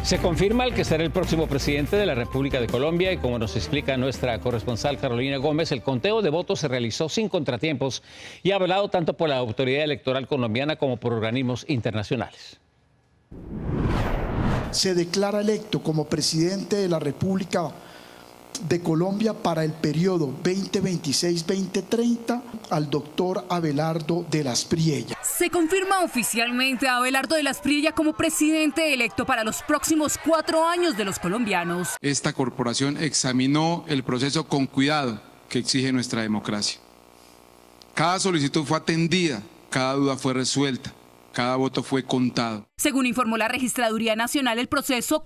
Se confirma el que será el próximo presidente de la República de Colombia y como nos explica nuestra corresponsal Carolina Gómez, el conteo de votos se realizó sin contratiempos y avalado tanto por la autoridad electoral colombiana como por organismos internacionales. Se declara electo como presidente de la República de Colombia para el periodo 2026-2030 al doctor Abelardo de las Priella. Se confirma oficialmente a Abelardo de las Priella como presidente electo para los próximos 4 años de los colombianos. Esta corporación examinó el proceso con cuidado que exige nuestra democracia. Cada solicitud fue atendida, cada duda fue resuelta, cada voto fue contado. Según informó la Registraduría Nacional, el proceso